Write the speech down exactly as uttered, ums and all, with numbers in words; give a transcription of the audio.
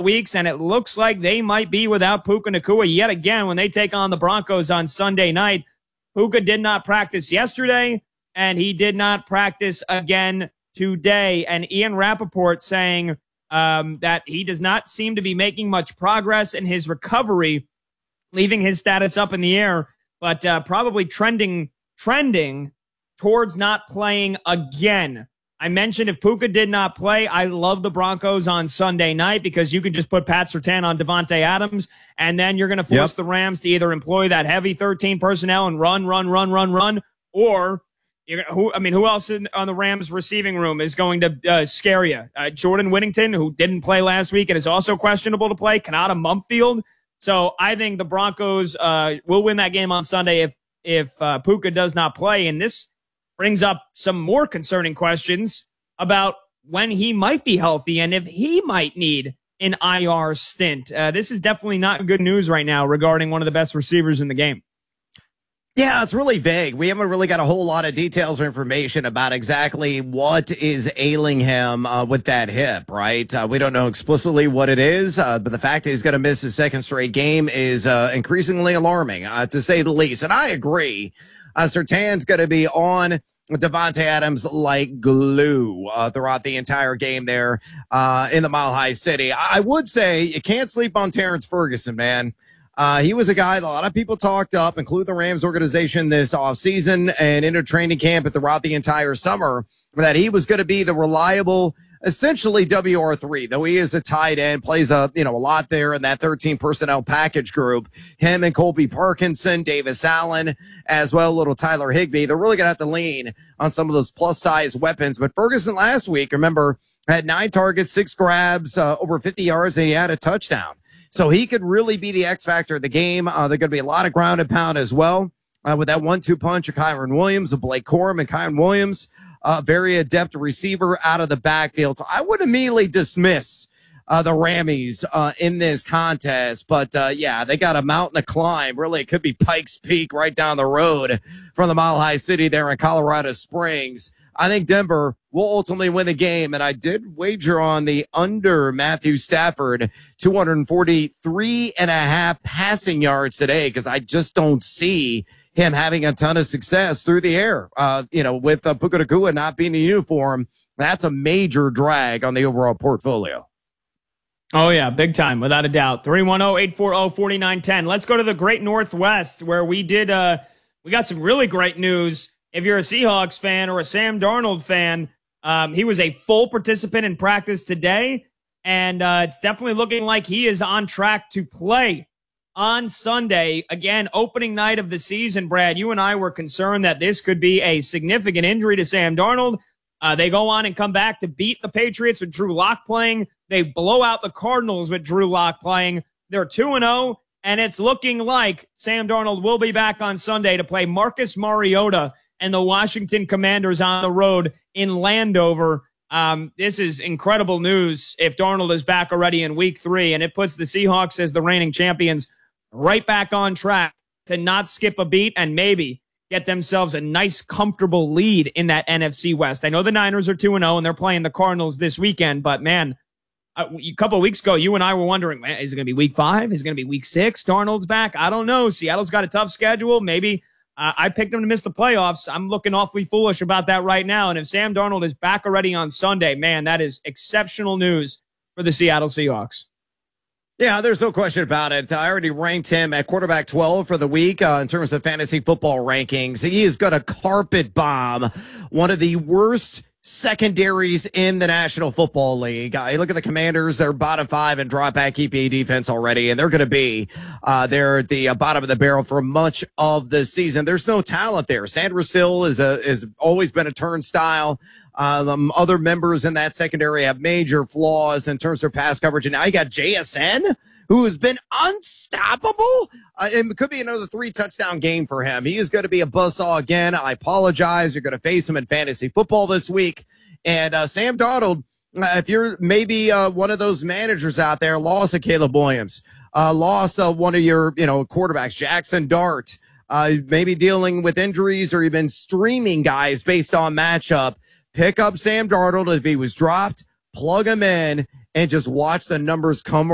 weeks, and it looks like they might be without Puka Nacua yet again when they take on the Broncos on Sunday night. Puka did not practice yesterday, and he did not practice again today. And Ian Rappaport saying um, that he does not seem to be making much progress in his recovery, leaving his status up in the air, but uh, probably trending trending towards not playing again. I mentioned if Puka did not play, I love the Broncos on Sunday night because you can just put Pat Surtain on Devontae Adams, and then you're going to force yep. the Rams to either employ that heavy thirteen personnel and run, run, run, run, run, or you're, who? I mean, who else in, on the Rams receiving room is going to uh, scare you? Uh, Jordan Whittington, who didn't play last week and is also questionable to play. Kanata Mumpfield. So I think the Broncos uh, will win that game on Sunday if if uh, Puka does not play, and this brings up some more concerning questions about when he might be healthy and if he might need an I R stint. Uh, this is definitely not good news right now regarding one of the best receivers in the game. Yeah, it's really vague. We haven't really got a whole lot of details or information about exactly what is ailing him uh, with that hip, right? Uh, we don't know explicitly what it is, uh, but the fact that he's going to miss his second straight game is uh, increasingly alarming, uh, to say the least. And I agree. Uh, Surtain's going to be on Devontae Adams like glue uh, throughout the entire game there uh, in the Mile High City. I would say you can't sleep on Terrence Ferguson, man. Uh, he was a guy that a lot of people talked up, including the Rams organization this offseason and into training camp and throughout the entire summer, that he was going to be the reliable, essentially W R three, though he is a tight end, plays a, you know, a lot there in that thirteen personnel package group. Him and Colby Parkinson, Davis Allen, as well, little Tyler Higbee. They're really going to have to lean on some of those plus size weapons. But Ferguson last week, remember, had nine targets, six grabs, uh, over fifty yards, and he had a touchdown. So he could really be the X factor of the game. Uh, there's going to be a lot of ground and pound as well, uh, with that one two punch of Kyron Williams, of Blake Corum and Kyron Williams. Uh, very adept receiver out of the backfield. So I would immediately dismiss uh, the Rammies uh, in this contest. But, uh, yeah, they got a mountain to climb. Really, it could be Pikes Peak right down the road from the Mile High City there in Colorado Springs. I think Denver will ultimately win the game. And I did wager on the under Matthew Stafford, two forty-three and a half passing yards today, because I just don't see him having a ton of success through the air. Uh, you know, with uh, Puka Nacua not being in uniform, that's a major drag on the overall portfolio. Oh, yeah, big time, without a doubt. three one zero, eight four zero, four nine one zero. Let's go to the Great Northwest, where we did, uh, we got some really great news. If you're a Seahawks fan or a Sam Darnold fan, um, he was a full participant in practice today, and uh, it's definitely looking like he is on track to play on Sunday. Again, opening night of the season, Brad, you and I were concerned that this could be a significant injury to Sam Darnold. Uh, they go on and come back to beat the Patriots with Drew Lock playing. They blow out the Cardinals with Drew Lock playing. They're two and oh, and it's looking like Sam Darnold will be back on Sunday to play Marcus Mariota and the Washington Commanders on the road in Landover. Um, this is incredible news if Darnold is back already in week three, and it puts the Seahawks as the reigning champions right back on track to not skip a beat and maybe get themselves a nice, comfortable lead in that N F C West. I know the Niners are two and oh, and they're playing the Cardinals this weekend, but, man, a, a couple of weeks ago, you and I were wondering, man, is it going to be week five? Is it going to be week six? Darnold's back? I don't know. Seattle's got a tough schedule. Maybe uh, I picked them to miss the playoffs. I'm looking awfully foolish about that right now, and if Sam Darnold is back already on Sunday, man, that is exceptional news for the Seattle Seahawks. Yeah, there's no question about it. I already ranked him at quarterback twelve for the week uh, in terms of fantasy football rankings. He is going to carpet bomb one of the worst secondaries in the National Football League. Uh, you look at the Commanders, they're bottom five in drop back E P A defense already, and they're going to be uh, they're at the uh, bottom of the barrel for much of the season. There's no talent there. Sandra Still is a is always been a turnstile. Um, other members in that secondary have major flaws in terms of pass coverage. And now you got J S N, who has been unstoppable. Uh, it could be another three touchdown game for him. He is going to be a buzzsaw again. I apologize. You're going to face him in fantasy football this week. And uh, Sam Darnold, uh, if you're maybe uh, one of those managers out there, lost a Caleb Williams, uh, lost uh, one of your, you know, quarterbacks, Jackson Dart, uh, maybe dealing with injuries, or you've been streaming guys based on matchup. Pick up Sam Darnold if he was dropped, plug him in, and just watch the numbers come